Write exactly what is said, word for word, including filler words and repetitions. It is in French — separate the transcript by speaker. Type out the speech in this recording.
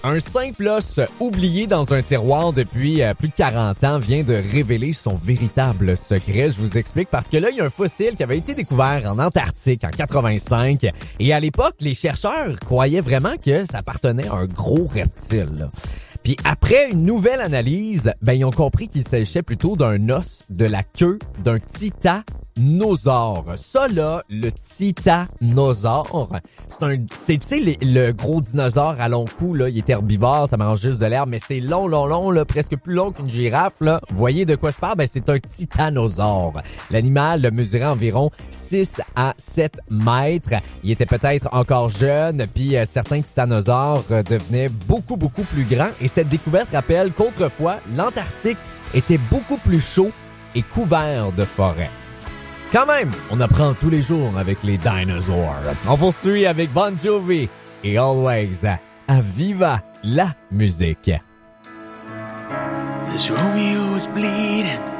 Speaker 1: Un simple os oublié dans un tiroir depuis euh, plus de quarante ans vient de révéler son véritable secret. Je vous explique parce que là, il y a un fossile qui avait été découvert en Antarctique en quatre-vingt-cinq. Et à l'époque, les chercheurs croyaient vraiment que ça appartenait à un gros reptile, là. Puis après une nouvelle analyse, ben ils ont compris qu'il s'agissait plutôt d'un os de la queue d'un titanosaure. Ça là, le titanosaure, c'est un, c'est tu sais le, le gros dinosaure à long cou là, il est herbivore, ça mange juste de l'herbe, mais c'est long, long, long là, presque plus long qu'une girafe là. Vous voyez de quoi je parle? Ben c'est un titanosaure. L'animal mesurait environ six à sept mètres. Il était peut-être encore jeune, puis euh, certains titanosaures euh, devenaient beaucoup, beaucoup plus grands. Et cette découverte rappelle qu'autrefois, l'Antarctique était beaucoup plus chaud et couvert de forêts. Quand même, on apprend tous les jours avec les dinosaures. On poursuit avec Bon Jovi et Always à Viva la musique.
Speaker 2: This Romeo is bleeding.